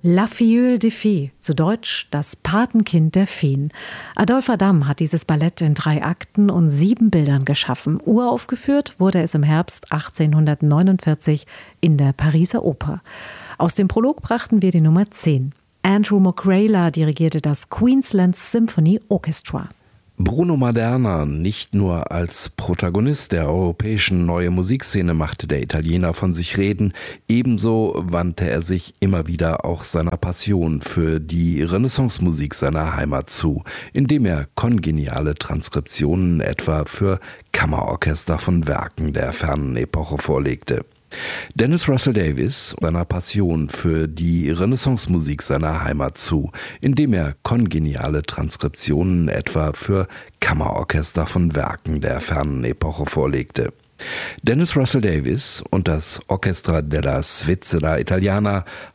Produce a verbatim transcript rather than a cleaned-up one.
La Filleule des Fées, zu Deutsch das Patenkind der Feen. Adolphe Adam hat dieses Ballett in drei Akten und sieben Bildern geschaffen. Uraufgeführt wurde es im Herbst achtzehnhundertneunundvierzig in der Pariser Oper. Aus dem Prolog brachten wir die Nummer zehn. Andrew Mokhrela dirigierte das Queensland Symphony Orchestra. Bruno Maderna, nicht nur als Protagonist der europäischen Neue Musikszene machte der Italiener von sich reden, ebenso wandte er sich immer wieder auch seiner Passion für die Renaissance-Musik seiner Heimat zu, indem er kongeniale Transkriptionen etwa für Kammerorchester von Werken der fernen Epoche vorlegte. Dennis Russell Davies seiner Passion für die Renaissance-Musik seiner Heimat zu, indem er kongeniale Transkriptionen etwa für Kammerorchester von Werken der fernen Epoche vorlegte. Dennis Russell Davies und das Orchestra della Svizzera Italiana